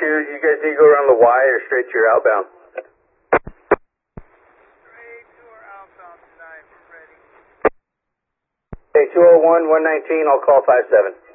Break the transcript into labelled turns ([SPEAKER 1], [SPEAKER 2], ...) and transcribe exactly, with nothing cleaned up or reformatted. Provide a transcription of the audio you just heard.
[SPEAKER 1] two, you guys need to go around the Y or straight to your outbound?
[SPEAKER 2] Straight to our outbound tonight. We're ready.
[SPEAKER 1] Okay, two oh one, one nineteen, I'll call five seven.